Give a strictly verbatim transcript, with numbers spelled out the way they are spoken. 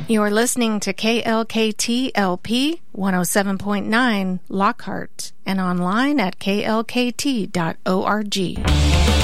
You're listening to K L K T L P one oh seven point nine Lockhart and online at k l k t dot org.